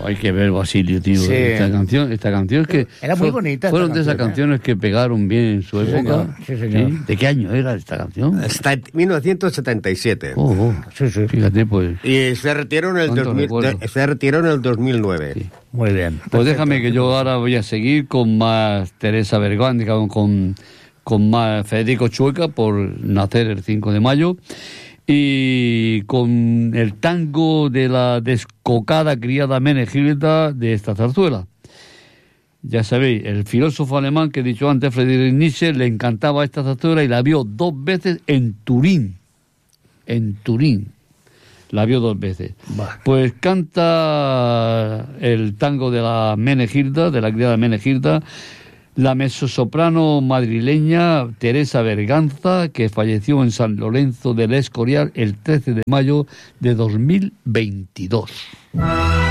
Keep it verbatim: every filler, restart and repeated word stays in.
Hay que ver, Basilio, tío. Sí. Esta canción, esta canción es que... Era muy fue- bonita. Fueron esta de esas canción, canciones que pegaron bien en su Sí, época. señor. Sí, señor. ¿De qué año era esta canción? Hasta mil novecientos setenta y siete. Oh, oh. Sí, sí. Fíjate, pues... Y se retiró en el ¿Cuánto dos mil, recuerdo? de- se retiró en el dos mil nueve. Sí. Muy bien. Pues Perfecto. déjame que yo ahora voy a seguir con más Teresa Berganti, con, con, con más Federico Chueca, por nacer el cinco de mayo, y con el tango de la descocada criada Menegilda de esta zarzuela. Ya sabéis, el filósofo alemán que he dicho antes, Friedrich Nietzsche, le encantaba esta zarzuela y la vio dos veces en Turín. En Turín. La vio dos veces. Bah. Pues canta el tango de la Menegilda, de la criada Menegilda, la mezzosoprano madrileña Teresa Berganza, que falleció en San Lorenzo del Escorial el trece de mayo de dos mil veintidós.